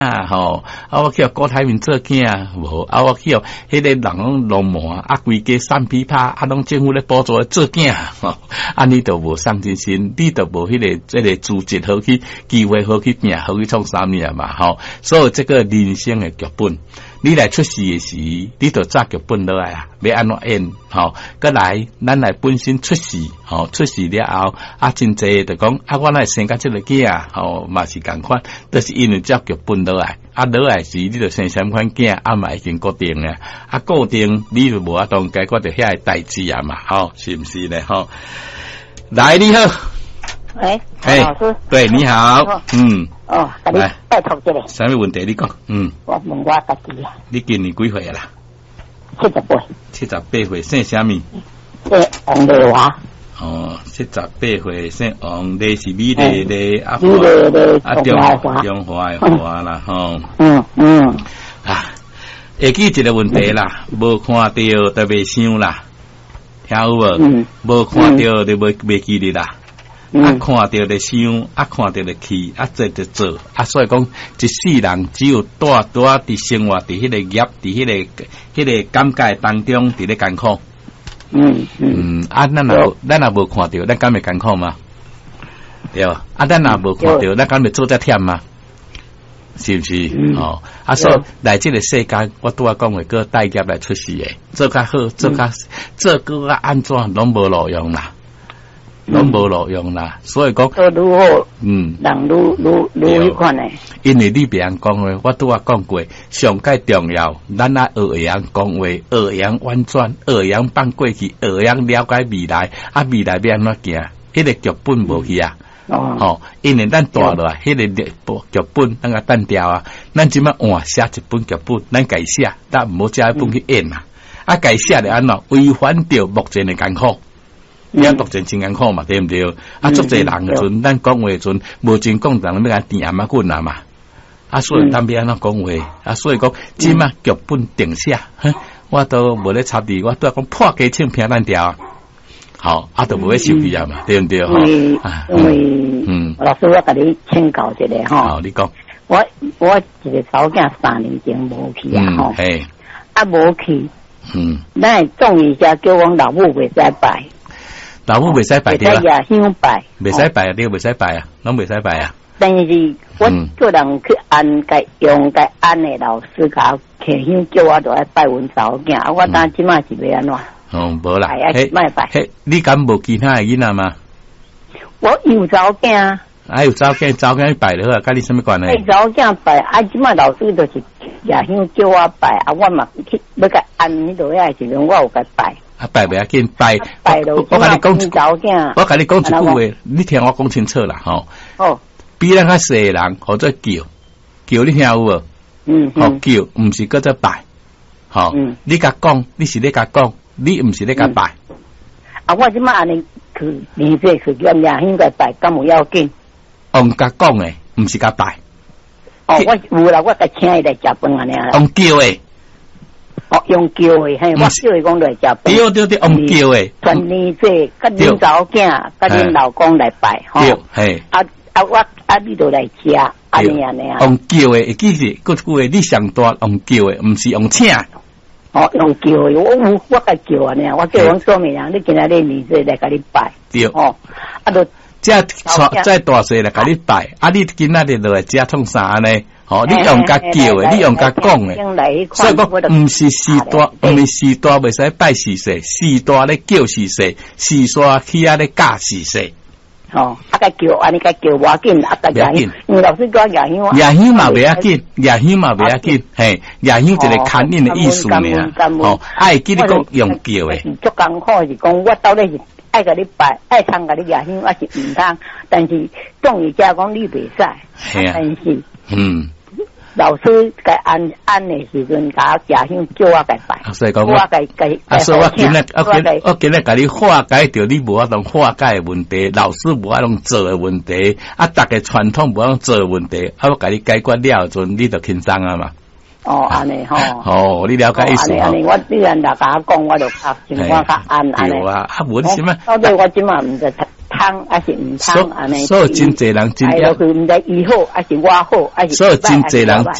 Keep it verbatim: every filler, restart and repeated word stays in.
啊吼，啊我去郭台铭做囝无，啊我去迄个人拢龙魔啊，规家三批拍，啊拢政府咧补助做囝吼，啊你都无上进心，你都无迄个即个资质好去机会好去拼好去创啥物啊嘛吼，所以这个人生的剧本，你来出世的时，你就早剧本落来啊，要安怎演吼，搁来咱来本身出世吼，出世了后啊真济就讲啊我来生甲即个囝吼，嘛是共款，都是因为照剧本落来。啊，落来时你就生啥款囝，啊嘛已经固定了，啊固定你就无法当解决着遐个代志啊嘛，吼，是不是咧？吼，来你好， 喂， 哎， 老师， 对，你好，嗯， 哦，给你拜托一个， 啥物问题你讲？嗯， 我问我家己啊， 你今年几岁啦？ 七十八， 七十八岁，姓啥物？ 这王丽华。 哦，七十八岁，姓王，丽是美丽丽，啊华， 啊中华中华的华啦，吼。 嗯嗯。 啊，会记一个问题啦，无看到就袂想啦，听有无？嗯。无看到就袂袂记哩啦。嗯。啊，看到就想，啊，看到就去，啊，做就做，啊，所以讲一世人只有住住伫生活，伫迄个业，伫迄个迄个感觉当中，伫咧艰苦。嗯嗯啊，咱若咱若无看到，咱敢会艰苦吗？对啊，啊，咱若无看到，咱敢会做遮忝吗？是不是？嗯、哦，啊，所以来这个世界，我拄啊讲话，个代业来出世诶，做较好，做较、嗯、做个啊安怎，拢无路用啦，拢无路用啦。所以讲， 做愈好，嗯，人愈愈愈迄款诶。 因为你别人讲话，我拄啊讲过，上界重要，咱啊学会样讲话，学会样婉转，学会样放过去，学会样了解未来，啊未来要安怎行？迄个剧本无去啊。哦，哦，因为咱大落啊，迄个剧本咱个单调啊，咱即摆换写一本剧本，咱改写，咱毋好借一本去演嘛。啊，改写咧安怎违反着目前的艰苦。你啊，目前真艰苦嘛，对毋对？啊，足侪人诶阵，咱讲话诶阵，无真讲人要甲填啊嘛滚啊嘛。啊，所以咱要安怎讲话？啊，所以讲即摆剧本定写，我都无咧插字，我都讲破鸡唱平咱调。好，啊，都无要受气啊嘛，对毋对？吼， 因为嗯，老师，我甲你请教一下吼。 好，你讲。 我我一个查某囝三年前无去啊吼， 嘿， 啊无去，嗯，咱种一下叫我老母袂使拜， 老母袂使拜对啦， 夜香拜， 袂使拜啊，你袂使拜啊，拢袂使拜啊。 但是我叫人去安该用该安的老师甲摕香叫我就爱拜阮查某囝，啊，我当即摆是要安怎？ 哦，无啦， 嘿， 嘿，你敢无其他的囡仔吗？ 我有查某囝啊， 啊有查某囝，查某囝去拜了，甲你什么关系？ 哎，查某囝拜，啊，即摆老师就是夜香叫我拜，啊，我嘛去要甲安迄落遐时阵，我有甲拜。啊， 拜袂要紧，拜。 拜了， 我甲你讲一，我甲你讲一句话，你听我讲清楚啦，吼。哦。比咱较细的人，或者叫叫你听有无？嗯。吼叫，毋是搁做拜，吼。嗯。你甲讲，你是咧甲讲。你毋是咧甲拜、嗯， 啊！我即摆安尼去年岁去叫夜香甲拜，敢有要紧？ 用甲讲诶，毋是甲拜。 哦，我有啦，我甲请伊来食饭安尼啦。 用叫诶， 哦，用叫诶，嘿，我叫伊讲来食饭。 对对对，用叫诶。 全年岁甲恁查某囝，甲恁老公来拜，吼。对，嘿。啊啊，我啊，你都来食，安尼安尼啊。 用叫诶，会记住，嗰句话你上大用叫诶，毋是用请。 哦，用叫的，我我我甲叫啊呢，我叫阮说明人，你今仔日年岁来甲你拜，对，哦，啊都再再大岁来甲你拜，啊你今仔日落来遮创啥呢？哦，你用甲叫的，你用甲讲的，所以讲毋是时代，毋是时代袂使拜时势，时代咧叫时势，时代起啊咧教时势。 哦，啊个叫安尼个叫无要紧，啊个夜香，因为老师讲夜香， 夜香嘛袂要紧，夜香嘛袂要紧，嘿，夜香一个牵引的意思呢，哦，爱记你讲用叫的， 足艰苦是讲我到底是爱甲你拜，爱唱甲你夜香，还是毋通，但是中医家讲你袂使，但是嗯。老师该安安的时阵，甲夜香叫我该拜， 所以讲我该该， 啊，所以我今日我今我今日甲你化解掉你无法通化解的问题，老师无法通做的问题，啊，逐个传统无法通做的问题，啊，我甲你解决了阵，你就轻松啊嘛。 哦，安尼吼。 哦，你了解意思吼？ 安尼，我既然大家讲，我就较情况较安安尼。 对啊，啊，无你什么？ 到底我即马毋知读通还是唔通安尼？ 所以真侪人真哎，就是唔知伊好还是我好，还是所以真侪人。